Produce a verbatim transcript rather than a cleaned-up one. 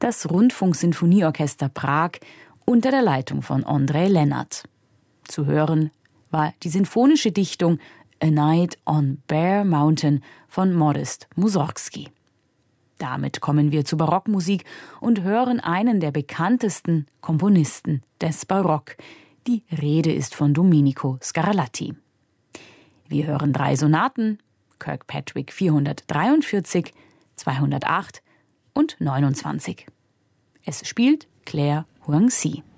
das Rundfunksinfonieorchester Prag unter der Leitung von Ondřej Lennart. Zu hören war die sinfonische Dichtung A Night on Bear Mountain von Modest Mussorgsky. Damit kommen wir zur Barockmusik und hören einen der bekanntesten Komponisten des Barock. Die Rede ist von Domenico Scarlatti. Wir hören drei Sonaten, Kirkpatrick vierhundertdreiundvierzig, zweihundertacht und neunundzwanzig. Es spielt Claire Huang-Si.